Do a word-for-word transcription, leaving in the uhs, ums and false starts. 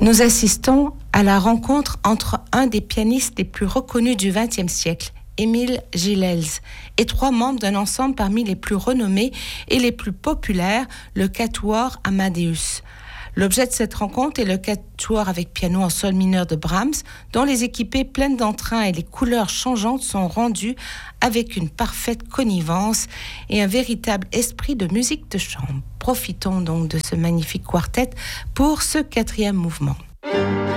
Nous assistons à la rencontre entre un des pianistes les plus reconnus du vingtième siècle, Émile Gilels, et trois membres d'un ensemble parmi les plus renommés et les plus populaires, le Quatuor Amadeus. L'objet de cette rencontre est le quatuor avec piano en sol mineur de Brahms, dont les équipées pleines d'entrain et les couleurs changeantes sont rendues avec une parfaite connivence et un véritable esprit de musique de chambre. Profitons donc de ce magnifique quartet pour ce quatrième mouvement.